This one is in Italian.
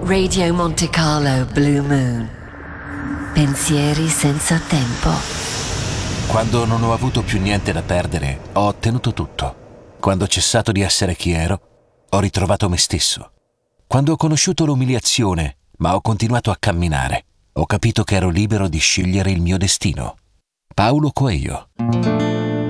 Radio Monte Carlo Blue Moon. Pensieri senza tempo. Quando non ho avuto più niente da perdere, ho ottenuto tutto. Quando ho cessato di essere chi ero, ho ritrovato me stesso. Quando ho conosciuto l'umiliazione, ma ho continuato a camminare, ho capito che ero libero di scegliere il mio destino. Paulo Coelho.